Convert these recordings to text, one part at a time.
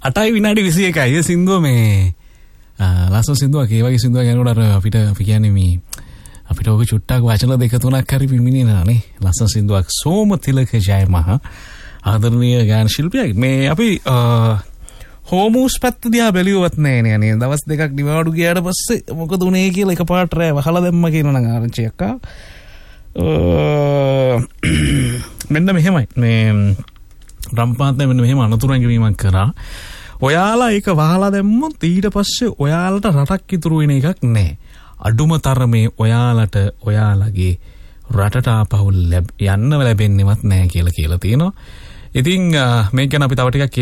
8යි විනාඩි 21යි. ඒ සින්දුව මේ ලස්සන සින්දුවක්. ඒ වගේ සින්දුවක් යනකොට අපිට අපි කියන්නේ මේ අපිට ඔක චුට්ටක් වචන දෙක තුනක් හරි පිමිනිනානේ. ලස්සන සින්දුවක්. සෝමතිලක ජයමහ ආදරණීය ගායන ශිල්පියෙක්. මේ අපි හෝමූස් පැත්ත දිහා බැලුවත් නෑනේ. අනේ දවස් දෙකක් නිවාඩු ගියාට පස්සේ මොකද උනේ කියලා එකපාරට රෑ වහලා දැම්ම කියන නම් ආරංචියක් ආ. මෙන්න මෙහෙමයි. මේ රම්පාත්නේ මෙන්න මෙහෙම අනතුරු ඇඟවීමක් කරා. ඔයාලා ඒක වහලා දැම්මොත් ඊට පස්සේ ඔයාලට රටක් ඉතුරු වෙන එකක් නෑ. අඩුම තරමේ ඔයාලට ඔයාලගේ රටට ආපහු යන්න ලැබෙන්නේවත් නෑ කියලා තියෙනවා. ඉතින් මේක ගැන අපි තව ටිකක්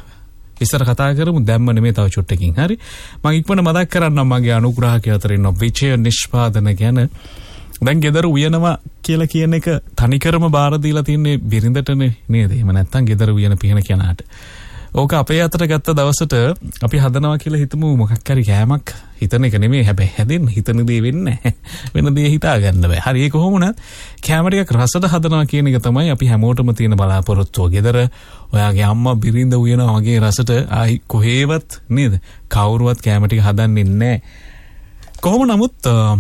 ඉස්සර කතා කරමු. දැම්ම නෙමෙයි තව චුට්ටකින් හරි. මම ඉක්මනට මතක් කරන්නම් මගේ අනුග්‍රහකයා අතර ඉන්න විජය නිෂ්පාදන ගැන. දැන් ගෙදර උයනවා කියලා කියන එක තනිකරම බාර දීලා තින්නේ බිරිඳටනේ නේද? එහෙම නැත්නම් ගෙදර උයන පිහන කෙනාට. ඕක අපේ අතට ගත්ත දවසට අපි හදනවා කියලා හිතමු මොකක් හරි කෑමක්. හිතන එක නෙමෙයි හැබැයි හැදෙන්න හිතන දේ වෙන්නේ නැහැ. වෙන දේ හිතා ගන්න බෑ. හරි ඒක කොහොම වුණත් කෑම ටිකක් රසට හදනවා කියන එක තමයි අපි හැමෝටම තියෙන බලාපොරොත්තුව. ගෙදර ඔයාගේ අම්මා බිරිඳ උයනවා වගේ රසට ආයි කොහේවත් නේද? කවුරුවත් කෑම ටික හදන්නේ නැහැ. කොහොම නමුත්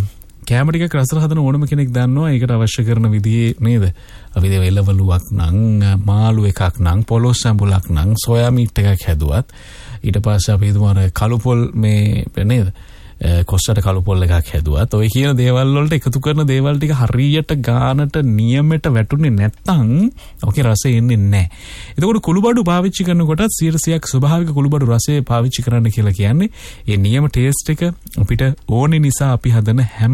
කෑම ටිකක් රසට හදන ඕනම කෙනෙක් දන්නවා ඒකට අවශ්‍ය කරන විදිහේ නේද? අපි එළවලුවක් නම් මාළු එකක් නම් පොලොස් සම්බුලක් නම් සෝයා මීට් එකක් හැදුවත් ඊට පස්සේ අපි හිතමු අර කළු පොල් මේ නේද? කොස්සට කළු පොල් එකක් හැදුවත් ඔය කියන දේවල් වලට එකතු කරන දේවල් ටික හරියට ගානට නියමයට වැටුනේ නැත්තම් ඔකේ රසය එන්නේ නැහැ. එතකොට කුළුබඩු පාවිච්චි කරනකොට 100%ක් ස්වභාවික කුළුබඩු රසය පාවිච්චි කරන්න කියලා කියන්නේ ඒ නියම ටේස්ට් එක අපිට ඕනේ නිසා අපි හදන හැම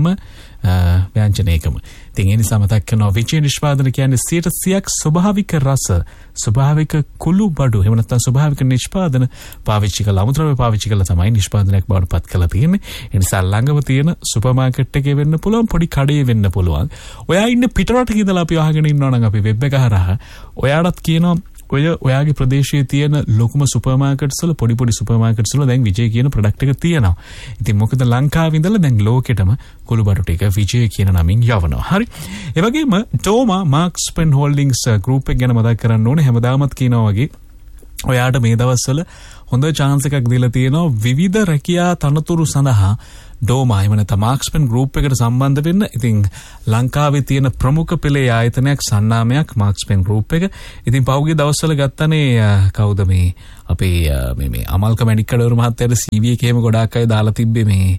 ව්‍යංජනයකම. ඉතින් ඒ නිසා මතක් කරනවා විජය නිෂ්පාදන කියන්නේ 100%ක් ස්වභාවික රස, ස්වභාවික කුළුබඩු, එහෙම නැත්නම් ස්වභාවික නිෂ්පාදන පාවිච්චි කරලා අමුද්‍රව්‍ය පාවිච්චි කරලා තමයි නිෂ්පාදනයක් බවට පත් කරලා තියෙන්නේ. ඒ නිසා ළඟම තියෙන සුපර් මාකට් එකේ වෙන්න පුළුවන්, පොඩි කඩේ වෙන්න පුළුවන්. ඔයා ඉන්නේ පිටරටක ඉඳලා අපි අහගෙන ඉන්නවා නම් අපි වෙබ් එක හරහා ඔයාලත් කියනවා ඔයාගේ ප්‍රදේශයේ තියෙන ලොකුම සුපර් මාකට්ස් වල පොඩි සුපර් මාකට්ස් වල දැන් විජය කියන ප්‍රොඩක්ට් එක තියෙනවා. ඉතින් මොකද ලංකාවේ ඉඳලා දැන් ලෝකෙටම කුළුබඩු ටික විජය කියන නමින් යවනවා. හරි. ඒ වගේම ටෝමා මාක්ස් පෙන් හෝල්ඩින්ග්ස් ගෲප් එක ගැන මතක් කරන්න ඕනේ. හැමදාමත් කියනවා වගේ ඔයාට මේ දවස්වල හොඳ chance එකක් දීලා තියෙනවා විවිධ රැකියා තනතුරු සඳහා ඩෝමා එහෙම නැත්නම් මාක්ස් පෙන් ගෲප් එකට සම්බන්ධ වෙන්න. ඉතින් ලංකාවේ තියෙන ප්‍රමුඛ පෙළේ ආයතනයක් සන්නාමයක් මාක්ස් පෙන් ගෲප් එක. ඉතින් පහුගිය දවස්වල ගත්තනේ කවුද මේ අපේ මේ අමල්ක මැණික්කඩවරු මහත්තයාට CV එකේම ගොඩාක් අය දාලා තිබ්බේ මේ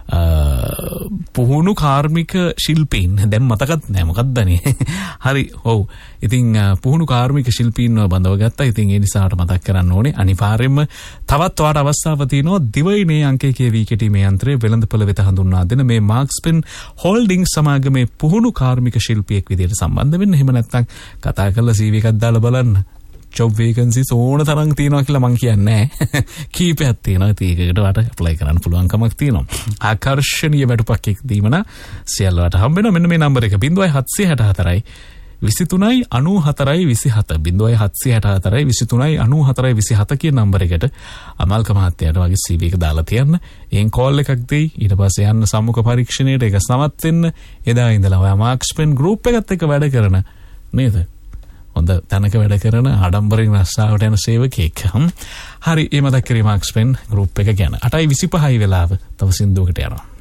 පුහුණු කාර්මික ශිල්පීන්. දැන් මතකත් නෑ මොකක්දනේ. හරි. ඔව්. ඉතින් පුහුණු කාර්මික ශිල්පීන්ව බඳව ගත්තා. ඉතින් ඒ නිසාට මතක් කරන්න ඕනේ අනිවාර්යයෙන්ම තවත් ඔයාට අවස්ථාව තියෙනවා දිවයිනේ අංකයේ වීකටීමේ යන්ත්‍රය වෙළඳපොළ වෙත හඳුන්වා දෙන මේ මාක්ස් පෙන් හෝල්ඩින්ග් සමාගමේ පුහුණු කාර්මික ශිල්පියෙක් විදිහට සම්බන්ධ වෙන්න. එහෙම නැත්නම් කතා කරලා CV එකක් දාලා බලන්න. job vacancies ඕන තරම් තියෙනවා කියලා මං කියන්නේ නැහැ. කීපයක් තියෙනවා. ඒකට වට apply කරන්න පුළුවන් කමක් තියෙනවා. ආකර්ෂණීය වැටුපක් එක් දීමන සියල්ලට හම්බ වෙනවා. මෙන්න මේ නම්බර එක 0764 23 94 27 0764 23 94 27 කියන නම්බර එකට අමල්ක මහත්තයාට වගේ CV එක දාලා තියන්න. එන් කෝල් එකක් දෙයි. ඊට පස්සේ යන්න සම්මුඛ පරීක්ෂණයට ඒක සමත් වෙන්න. එදා ඉඳලා ඔයා මාක්ස් පෙන් ගෲප් එකත් එක්ක වැඩ කරන නේද? හොඳ තැනක වැඩ කරන ආඩම්බරෙන් රස්සාවට යන සේවකයෙක්. හරි. ඒ මතක් කරේ මාක්ස් පෙන් ගෲප් එක ගැන. 8:25 වෙලාව තව සින්දුවකට යනවා.